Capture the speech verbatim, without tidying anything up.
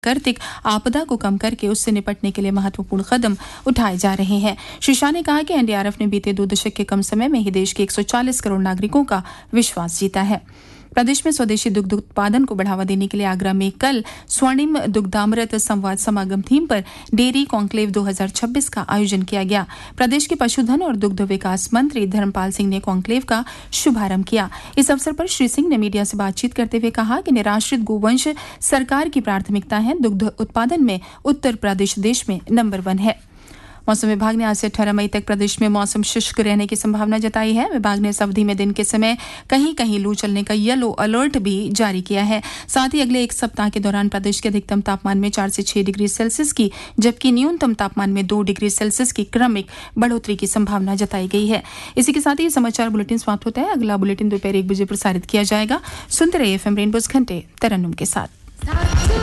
प्राकृतिक आपदा को कम करके उससे निपटने के लिए महत्वपूर्ण कदम उठाए जा रहे हैं। श्री शाह ने कहा कि एनडीआरएफ ने बीते दो दशक के कम समय में ही देश के एक सौ चालीस करोड़ नागरिकों का विश्वास जीता है। प्रदेश में स्वदेशी दुग्ध उत्पादन को बढ़ावा देने के लिए आगरा में कल स्वर्णिम दुग्धामृत संवाद समागम थीम पर डेयरी कॉन्क्लेव दो हज़ार छब्बीस का आयोजन किया गया। प्रदेश के पशुधन और दुग्ध विकास मंत्री धर्मपाल सिंह ने कॉन्क्लेव का शुभारंभ किया। इस अवसर पर श्री सिंह ने मीडिया से बातचीत करते हुए कहा कि निराश्रित गोवंश सरकार की प्राथमिकता है। दुग्ध उत्पादन में उत्तर प्रदेश देश में नंबर वन है। मौसम विभाग ने आज से अठारह मई तक प्रदेश में मौसम शुष्क रहने की संभावना जताई है। विभाग ने इस अवधि में दिन के समय कहीं कहीं लू चलने का येलो अलर्ट भी जारी किया है। साथ ही अगले एक सप्ताह के दौरान प्रदेश के अधिकतम तापमान में चार से छह डिग्री सेल्सियस की जबकि न्यूनतम तापमान में दो डिग्री सेल्सियस की क्रमिक बढ़ोतरी की संभावना जताई गई है। इसी के साथ ही समाचार बुलेटिन समाप्त होता है। अगला बुलेटिन दोपहर एक बजे प्रसारित किया जाएगा। सुनते रहिए एफएम रेनबो घंटे तरन्नुम के साथ।